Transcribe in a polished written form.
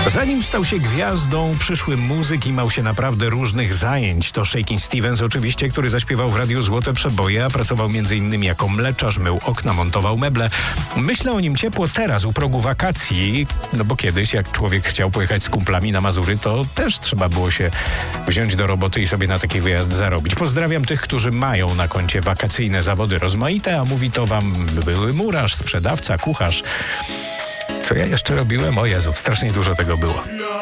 Zanim stał się gwiazdą, przyszły muzyk i mał się naprawdę różnych zajęć. To Shakin' Stevens oczywiście, który zaśpiewał w radiu Złote Przeboje, a pracował m.in. jako mleczarz, mył okna, montował meble. Myślę o nim ciepło teraz, u progu wakacji, no bo kiedyś, jak człowiek chciał pojechać z kumplami na Mazury, to też trzeba było się wziąć do roboty i sobie na taki wyjazd zarobić. Pozdrawiam tych, którzy mają na koncie wakacyjne zawody rozmaite, a mówi to wam były murarz, sprzedawca, kucharz. Co ja jeszcze robiłem? O Jezu, strasznie dużo tego było.